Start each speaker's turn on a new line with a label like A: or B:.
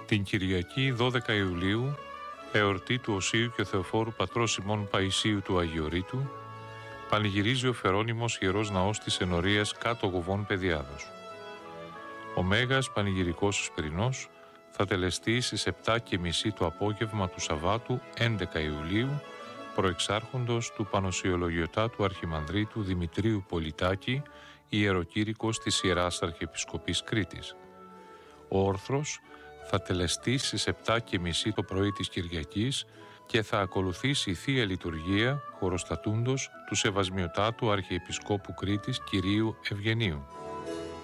A: Την Κυριακή 12 Ιουλίου, εορτή του Οσίου και Θεοφόρου Πατρός ημών Παϊσίου του Αγιορείτου, πανηγυρίζει ο Φερόνιμος Ιερός Ναός της Ενορίας κάτω Γοβών Παιδιάδος. Ο Μέγας Πανηγυρικός Εσπερινός θα τελεστεί στις 7:30 το απόγευμα του Σαββάτου 11 Ιουλίου, προεξάρχοντος του Πανοσιολογιωτάτου Αρχιμανδρίτου Δημητρίου Πολιτάκη, ιεροκήρυκος της Ιεράς Αρχιεπισκοπής Κρήτης. Ο όρθρος θα τελεστεί στις 7:30 το πρωί της Κυριακής και θα ακολουθήσει η Θεία Λειτουργία χωροστατούντος του Σεβασμιωτάτου Αρχιεπισκόπου Κρήτης Κυρίου Ευγενίου.